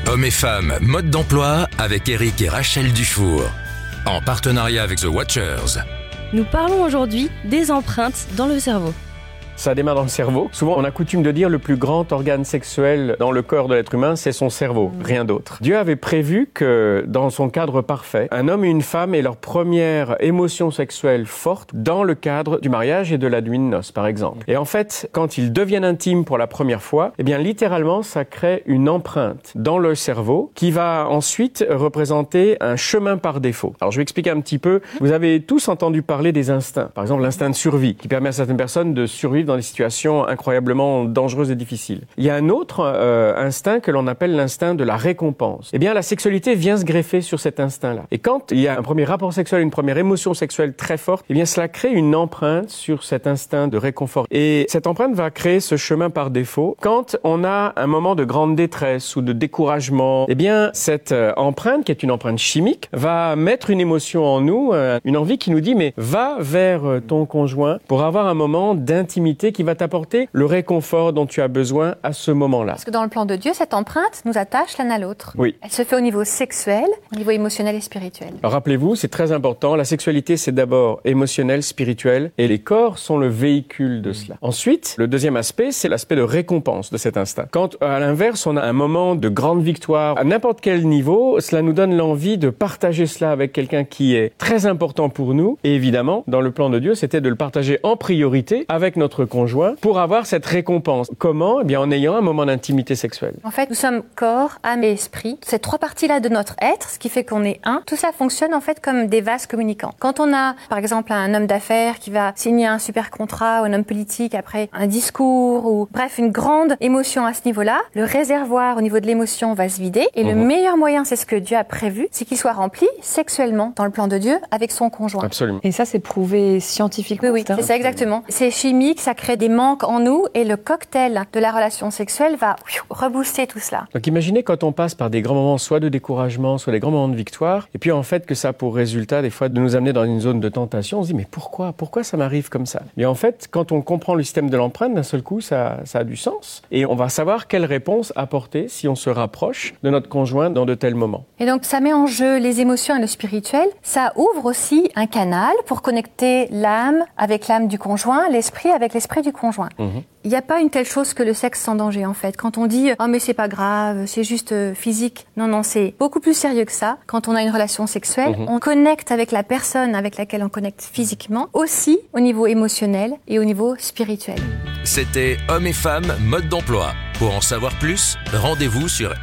Hommes et femmes, mode d'emploi avec Eric et Rachel Dufour. En partenariat avec The Watchers. Nous parlons aujourd'hui des empreintes dans le cerveau. Ça démarre dans le cerveau. Souvent, on a coutume de dire le plus grand organe sexuel dans le corps de l'être humain, c'est son cerveau, rien d'autre. Dieu avait prévu que, dans son cadre parfait, un homme et une femme aient leur première émotion sexuelle forte dans le cadre du mariage et de la nuit de noces, par exemple. Et en fait, quand ils deviennent intimes pour la première fois, eh bien, littéralement, ça crée une empreinte dans le cerveau qui va ensuite représenter un chemin par défaut. Alors, je vais expliquer un petit peu. Vous avez tous entendu parler des instincts. Par exemple, l'instinct de survie, qui permet à certaines personnes de survivre dans des situations incroyablement dangereuses et difficiles. Il y a un autre instinct que l'on appelle l'instinct de la récompense. Eh bien, la sexualité vient se greffer sur cet instinct-là. Et quand il y a un premier rapport sexuel, une première émotion sexuelle très forte, eh bien, cela crée une empreinte sur cet instinct de réconfort. Et cette empreinte va créer ce chemin par défaut. Quand on a un moment de grande détresse ou de découragement, eh bien, cette empreinte, qui est une empreinte chimique, va mettre une émotion en nous, une envie qui nous dit, mais va vers ton conjoint pour avoir un moment d'intimité qui va t'apporter le réconfort dont tu as besoin à ce moment-là. Parce que dans le plan de Dieu, cette empreinte nous attache l'un à l'autre. Oui. Elle se fait au niveau sexuel, au niveau émotionnel et spirituel. Alors rappelez-vous, c'est très important, la sexualité c'est d'abord émotionnel, spirituel, et les corps sont le véhicule de cela. Ensuite, le deuxième aspect, c'est l'aspect de récompense de cet instinct. Quand à l'inverse, on a un moment de grande victoire, à n'importe quel niveau, cela nous donne l'envie de partager cela avec quelqu'un qui est très important pour nous, et évidemment, dans le plan de Dieu, c'était de le partager en priorité avec notre conjoint pour avoir cette récompense. Comment ? Eh bien, en ayant un moment d'intimité sexuelle. En fait, nous sommes corps, âme et esprit. Ces trois parties-là de notre être, ce qui fait qu'on est un, tout ça fonctionne en fait comme des vases communicants. Quand on a, par exemple, un homme d'affaires qui va signer un super contrat ou un homme politique après un discours ou bref, une grande émotion à ce niveau-là, le réservoir au niveau de l'émotion va se vider et le meilleur moyen, c'est ce que Dieu a prévu, c'est qu'il soit rempli sexuellement dans le plan de Dieu avec son conjoint. Absolument. Et ça, c'est prouvé scientifiquement. Oui, c'est ça exactement. C'est chimique, ça crée des manques en nous et le cocktail de la relation sexuelle va rebooster tout cela. Donc imaginez quand on passe par des grands moments soit de découragement, soit des grands moments de victoire, et puis en fait que ça a pour résultat des fois de nous amener dans une zone de tentation, on se dit mais pourquoi ça m'arrive comme ça ? Mais en fait, quand on comprend le système de l'empreinte, d'un seul coup ça a du sens et on va savoir quelle réponse apporter si on se rapproche de notre conjoint dans de tels moments. Et donc ça met en jeu les émotions et le spirituel, ça ouvre aussi un canal pour connecter l'âme avec l'âme du conjoint, l'esprit avec l'esprit du conjoint. Il n'y a pas une telle chose que le sexe sans danger en fait. Quand on dit « oh mais c'est pas grave, c'est juste physique », non, c'est beaucoup plus sérieux que ça. Quand on a une relation sexuelle, on connecte avec la personne avec laquelle on connecte physiquement, aussi au niveau émotionnel et au niveau spirituel. C'était Hommes et femmes, mode d'emploi. Pour en savoir plus, rendez-vous sur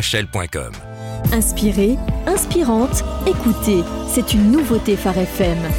ericetRachel.com. Inspirée, inspirante, écoutez, c'est une nouveauté Phare FM.